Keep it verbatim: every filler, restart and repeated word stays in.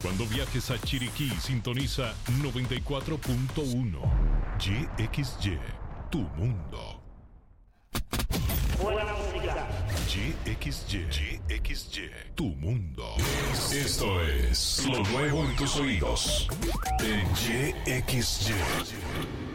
Cuando viajes a Chiriquí, sintoniza noventa y cuatro punto uno. Y X Y, tu mundo. Buena música. Y X Y, Y X Y, tu mundo. Esto es lo nuevo en tus oídos. En Y X Y.